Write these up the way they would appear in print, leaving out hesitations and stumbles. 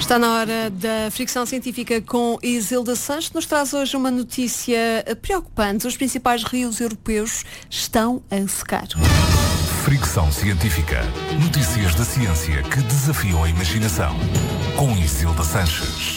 Está na hora da fricção científica com Isilda Sanches, que nos traz hoje uma notícia preocupante. Os principais rios europeus estão a secar. Fricção científica. Notícias da ciência que desafiam a imaginação. Com Isilda Sanches.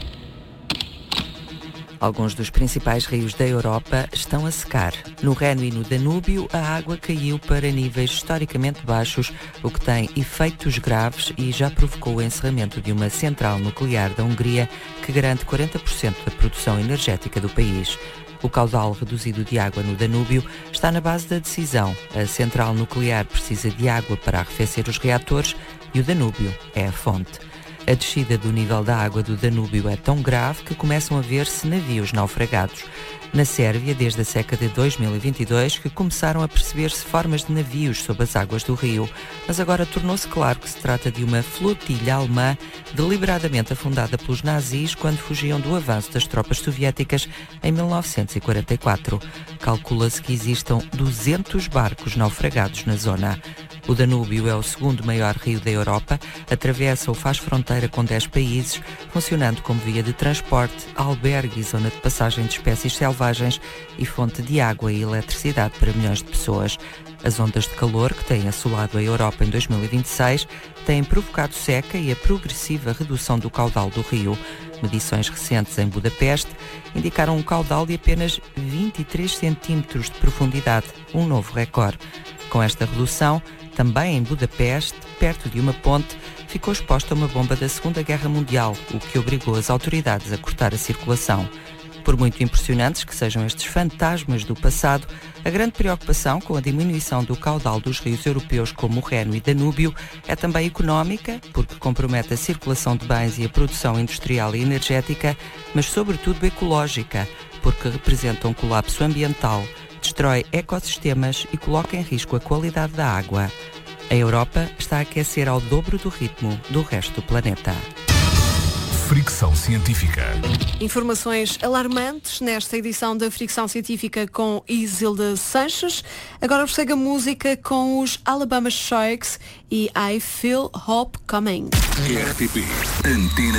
Alguns dos principais rios da Europa estão a secar. No Reno e no Danúbio, a água caiu para níveis historicamente baixos, o que tem efeitos graves e já provocou o encerramento de uma central nuclear da Hungria, que garante 40% da produção energética do país. O caudal reduzido de água no Danúbio está na base da decisão. A central nuclear precisa de água para arrefecer os reatores e o Danúbio é a fonte. A descida do nível da água do Danúbio é tão grave que começam a ver-se navios naufragados. Na Sérvia, desde a seca de 2022, que começaram a perceber-se formas de navios sob as águas do rio. Mas agora tornou-se claro que se trata de uma flotilha alemã deliberadamente afundada pelos nazis quando fugiam do avanço das tropas soviéticas em 1944. Calcula-se que existam 200 barcos naufragados na zona. O Danúbio é o segundo maior rio da Europa, atravessa ou faz fronteira com 10 países, funcionando como via de transporte, albergue e zona de passagem de espécies selvagens e fonte de água e eletricidade para milhões de pessoas. As ondas de calor que têm assolado a Europa em 2026 têm provocado seca e a progressiva redução do caudal do rio. Medições recentes em Budapeste indicaram um caudal de apenas 23 centímetros de profundidade, um novo recorde. Com esta redução, também em Budapeste, perto de uma ponte, ficou exposta uma bomba da Segunda Guerra Mundial, o que obrigou as autoridades a cortar a circulação. Por muito impressionantes que sejam estes fantasmas do passado, a grande preocupação com a diminuição do caudal dos rios europeus como o Reno e Danúbio é também económica, porque compromete a circulação de bens e a produção industrial e energética, mas sobretudo ecológica, porque representa um colapso ambiental, destrói ecossistemas e coloca em risco a qualidade da água. A Europa está a aquecer ao dobro do ritmo do resto do planeta. Fricção científica. Informações alarmantes nesta edição da Fricção Científica com Isilda Sanches. Agora prossegue a música com os Alabama Shakes e I Feel Hope Coming. RTP Antena